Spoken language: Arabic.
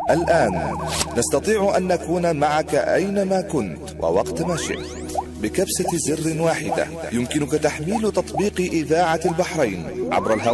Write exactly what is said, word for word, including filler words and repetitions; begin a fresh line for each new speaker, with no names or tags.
الآن نستطيع أن نكون معك أينما كنت ووقت ما شئت. بكبسة زر واحدة يمكنك تحميل تطبيق إذاعة البحرين عبر الهواء